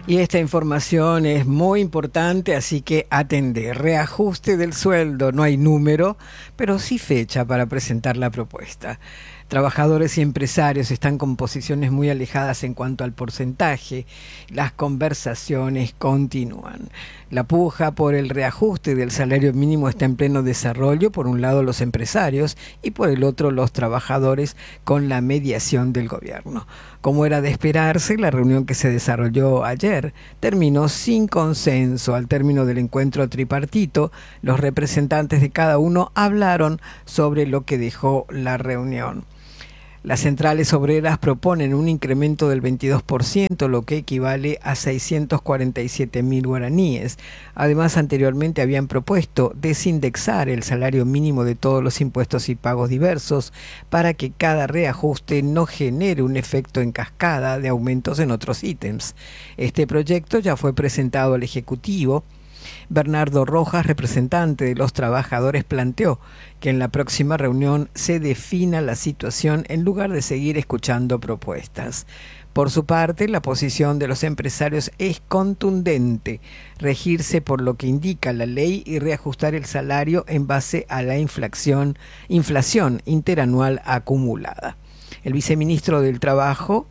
Y esta información es muy importante, así que atender. Reajuste del sueldo, no hay número, pero sí fecha para presentar la propuesta. Trabajadores y empresarios están con posiciones muy alejadas en cuanto al porcentaje. Las conversaciones continúan. La puja por el reajuste del salario mínimo está en pleno desarrollo, por un lado los empresarios y por el otro los trabajadores, con la mediación del gobierno. Como era de esperarse, la reunión que se desarrolló ayer terminó sin consenso. Al término del encuentro tripartito, los representantes de cada uno hablaron sobre lo que dejó la reunión. Las centrales obreras proponen un incremento del 22%, lo que equivale a 647.000 guaraníes. Además, anteriormente habían propuesto desindexar el salario mínimo de todos los impuestos y pagos diversos para que cada reajuste no genere un efecto en cascada de aumentos en otros ítems. Este proyecto ya fue presentado al Ejecutivo. Bernardo Rojas, representante de los trabajadores, planteó que en la próxima reunión se defina la situación en lugar de seguir escuchando propuestas. Por su parte, la posición de los empresarios es contundente: regirse por lo que indica la ley y reajustar el salario en base a la inflación interanual acumulada. El viceministro del Trabajo,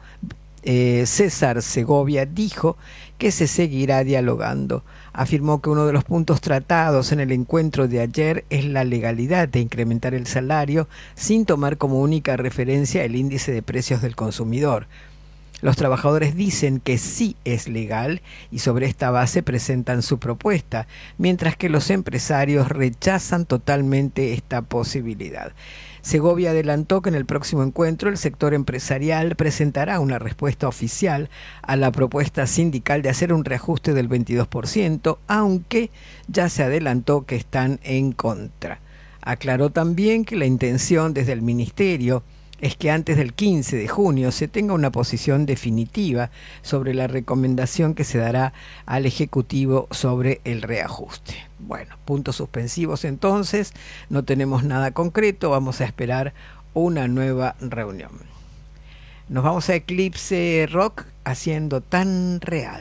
César Segovia, dijo que se seguirá dialogando. Afirmó que uno de los puntos tratados en el encuentro de ayer es la legalidad de incrementar el salario sin tomar como única referencia el índice de precios del consumidor. Los trabajadores dicen que sí es legal y sobre esta base presentan su propuesta, mientras que los empresarios rechazan totalmente esta posibilidad. Segovia adelantó que en el próximo encuentro el sector empresarial presentará una respuesta oficial a la propuesta sindical de hacer un reajuste del 22%, aunque ya se adelantó que están en contra. Aclaró también que la intención desde el ministerio es que antes del 15 de junio se tenga una posición definitiva sobre la recomendación que se dará al Ejecutivo sobre el reajuste. Bueno, puntos suspensivos entonces, no tenemos nada concreto, vamos a esperar una nueva reunión. Nos vamos a Eclipse Rock haciendo Tan Real.